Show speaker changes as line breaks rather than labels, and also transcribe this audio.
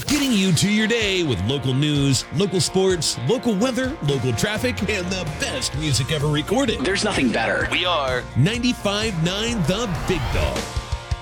getting you to your day with local news, local sports, local weather, local traffic, and the best music ever recorded.
There's nothing better.
We are 95.9 The Big Dog.